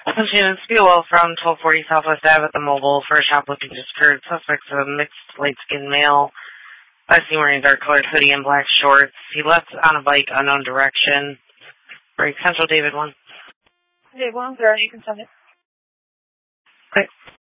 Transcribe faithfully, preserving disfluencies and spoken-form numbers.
Students Buell from twelve forty Southwest Ave at the Mobile for a shoplifting disappeared. Suspects a mixed light-skinned male. I see wearing dark colored hoodie and black shorts. He left on a bike, unknown direction. Break Central, David one. David one, zero, you can send it. Okay.